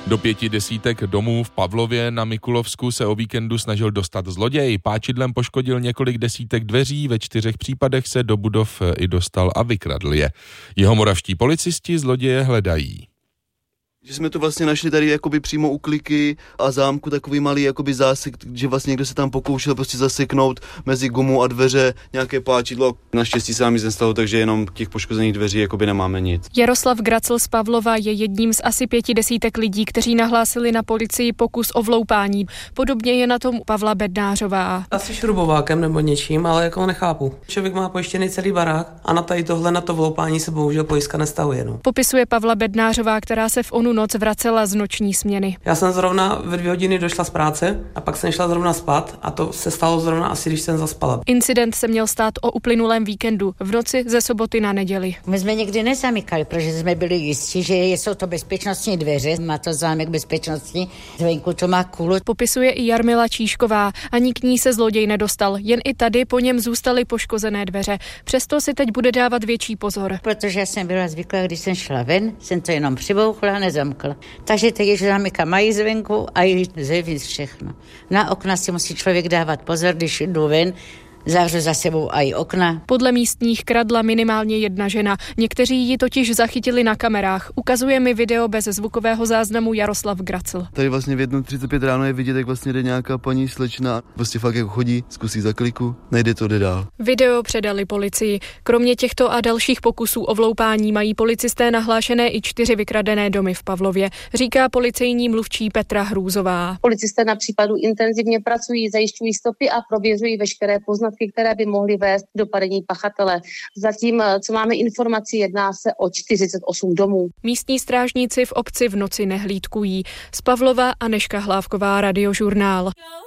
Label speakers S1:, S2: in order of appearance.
S1: Do 5 desítek domů v Pavlově na Mikulovsku se o víkendu snažil dostat zloděj. Páčidlem poškodil několik desítek dveří, ve 4 případech se do budov i dostal a vykradl je. Jihomoravští policisti zloděje hledají.
S2: Že jsme to vlastně našli tady jakoby přímo u kliky a zámku takový malý jakoby zásek, že vlastně někdo se tam pokoušel prostě zaseknout mezi gumu a dveře nějaké páčidlo. Naštěstí se nám nic nestalo, takže jenom těch poškozených dveří jakoby nemáme nic.
S3: Jaroslav Gracl z Pavlova je jedním z asi 5 desítek lidí, kteří nahlásili na policii pokus o vloupání. Podobně je na tom Pavla Bednářová.
S4: Asi šrubovákem nebo něčím, ale jako nechápu. Člověk má pojištěný celý barák a na tady tohle, na to vloupání se bohužel pojistka nestahuje. No.
S3: Popisuje Pavla Bednářová, která se v onu noc vracela z noční směny.
S4: Já jsem zrovna ve 2 hodiny došla z práce a pak jsem šla zrovna spát a to se stalo zrovna asi, když jsem zaspala.
S3: Incident se měl stát o uplynulém víkendu v noci ze soboty na neděli.
S5: My jsme nikdy nezamykali, protože jsme byli jistí, že jsou to bezpečnostní dveře, má to zámek bezpečnostní, zvenku to má kůlu.
S3: Popisuje i Jarmila Číšková, ani k ní se zloděj nedostal, jen i tady po něm zůstaly poškozené dveře. Přesto si teď bude dávat větší pozor.
S5: Protože já jsem byla zvyklá, když jsem šla ven, jsem to jenom přibouchla a nezamkla. Takže teď zámka mají zvenku a i zevnitř všechno. Na okna si musí člověk dávat pozor, když jdu ven, zavřu za sebou i okna.
S3: Podle místních kradla minimálně 1 žena. Někteří ji totiž zachytili na kamerách. Ukazuje mi video bez zvukového záznamu Jaroslav Gracl.
S2: Tady vlastně v 1:35 ráno je vidět, jak vlastně jde nějaká paní slečna. Prostě fakt jako chodí, zkusí za kliku, nejde to, jde dál.
S3: Video předali policii. Kromě těchto a dalších pokusů o vloupání mají policisté nahlášené i 4 vykradené domy v Pavlově, říká policejní mluvčí Petra Hrůzová.
S6: Policisté na případu intenzivně pracují, zajišťují stopy a prověřují veškeré poznatky, které by mohly vést k dopadení pachatele. Zatím, co máme informaci, jedná se o 48 domů.
S3: Místní strážníci v obci v noci nehlídkují. Z Pavlova Anežka Hlávková, Radiožurnál.